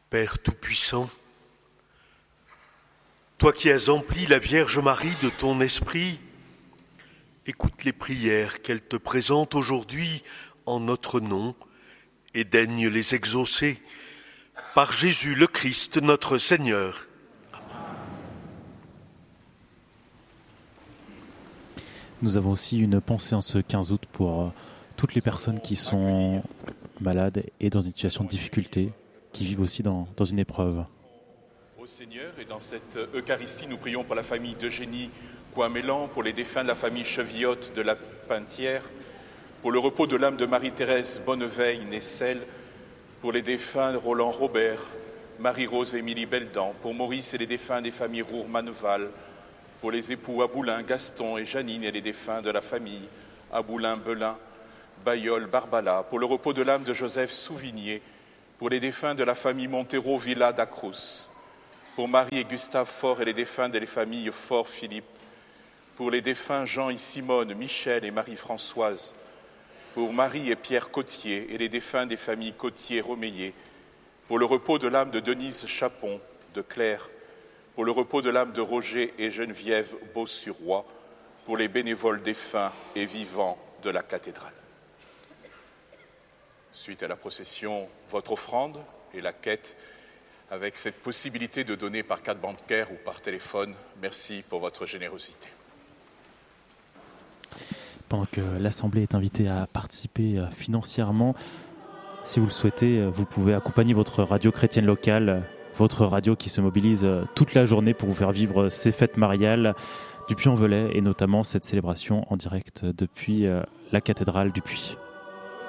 Père Tout-Puissant, toi qui as empli la Vierge Marie de ton esprit, écoute les prières qu'elle te présente aujourd'hui en notre nom et daigne les exaucer par Jésus le Christ, notre Seigneur. Nous avons aussi une pensée en ce 15 août pour toutes les personnes qui sont malades et dans une situation de difficulté, qui vivent aussi dans une épreuve. Au Seigneur, et dans cette Eucharistie, nous prions pour la famille d'Eugénie Coamélan, pour les défunts de la famille Chevillotte de la Pintière, pour le repos de l'âme de Marie-Thérèse Bonneveille-Nessel, pour les défunts Roland Robert, Marie-Rose et Émilie Beldan, pour Maurice et les défunts des familles Rourmaneval, pour les époux Aboulin, Gaston et Janine et les défunts de la famille Aboulin, Belin, Bayeul, Barbala, pour le repos de l'âme de Joseph Souvigné, pour les défunts de la famille Montero Villa d'Acrous, pour Marie et Gustave Faure et les défunts des familles Faure-Philippe, pour les défunts Jean et Simone, Michel et Marie-Françoise, pour Marie et Pierre Cotier et les défunts des familles Cotier-Romeillet, pour le repos de l'âme de Denise Chapon, de Claire, pour le repos de l'âme de Roger et Geneviève Beau-sur-Roi, pour les bénévoles défunts et vivants de la cathédrale. Suite à la procession, votre offrande et la quête, avec cette possibilité de donner par carte bancaire ou par téléphone. Merci pour votre générosité. Pendant que l'Assemblée est invitée à participer financièrement, si vous le souhaitez, vous pouvez accompagner votre radio chrétienne locale, votre radio qui se mobilise toute la journée pour vous faire vivre ces fêtes mariales du Puy-en-Velay et notamment cette célébration en direct depuis la cathédrale du Puy.